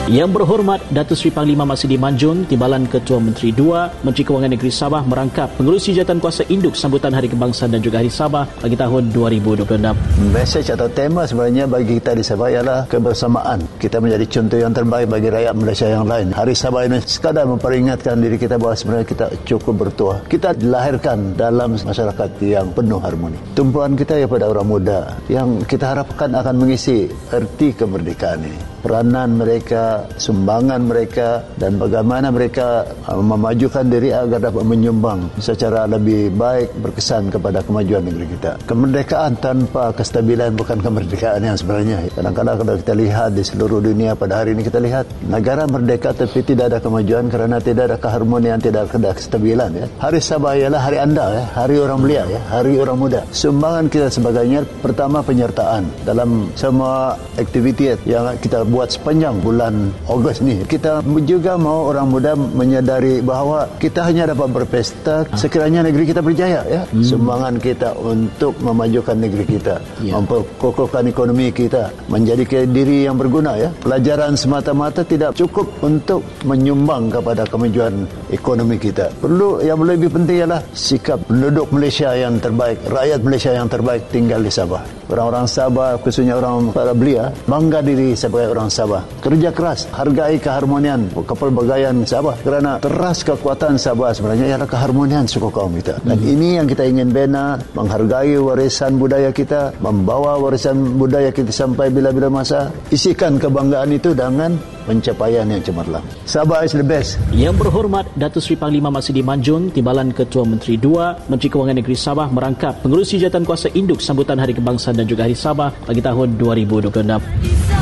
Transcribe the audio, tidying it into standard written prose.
Yang berhormat Datuk Seri Panglima Marsudi Manjun, Timbalan Ketua Menteri II, Menteri Kewangan Negeri Sabah merangkap pengerusi Jawatankuasa Induk sambutan Hari Kebangsaan dan juga Hari Sabah bagi tahun 2026. Mesej atau tema sebenarnya bagi kita di Sabah ialah kebersamaan. Kita menjadi contoh yang terbaik bagi rakyat Malaysia yang lain. Hari Sabah ini sekadar memperingatkan diri kita bahawa sebenarnya kita cukup bertuah. Kita dilahirkan dalam masyarakat yang penuh harmoni. Tumpuan kita kepada orang muda yang kita harapkan akan mengisi erti kemerdekaan ini. Peranan mereka, sumbangan mereka dan bagaimana mereka memajukan diri agar dapat menyumbang secara lebih baik berkesan kepada kemajuan negeri kita. Kemerdekaan tanpa kestabilan bukan kemerdekaan yang sebenarnya. Kadang-kadang kalau kita lihat di seluruh dunia pada hari ini kita lihat negara merdeka tapi tidak ada kemajuan kerana tidak ada keharmonian, tidak ada kestabilan. Ya. Hari Sabah ialah hari anda, ya. Hari orang belia, ya. Hari orang muda. Sumbangan kita sebagainya pertama penyertaan dalam semua aktiviti yang kita buat sepanjang bulan Ogos ni. Kita juga mau orang muda menyadari bahawa kita hanya dapat berpesta sekiranya negeri kita berjaya, ya. Sumbangan kita untuk memajukan negeri kita, memperkokohkan ekonomi kita, menjadi diri yang berguna, ya. Pelajaran semata-mata tidak cukup untuk menyumbang kepada kemajuan ekonomi kita. Perlu yang lebih penting ialah sikap penduduk Malaysia yang terbaik, rakyat Malaysia yang terbaik tinggal di Sabah. Orang-orang Sabah, khususnya orang para belia, bangga diri sebagai orang Sabah. Kerja keras, hargai keharmonian kepelbagaian Sabah kerana teras kekuatan Sabah sebenarnya ialah keharmonian suku kaum kita. Dan ini yang kita ingin bina, menghargai warisan budaya kita, membawa warisan budaya kita sampai bila-bila masa, isikan kebanggaan itu dengan pencapaian yang cemerlang. Sabah is the best. Yang berhormat Datuk Seri Panglima Marsudi Manjun, Timbalan Ketua Menteri II, Menteri Kewangan Negeri Sabah merangkap pengerusi Jawatankuasa Induk sambutan Hari Kebangsaan dan juga Hari Sabah bagi tahun 2026.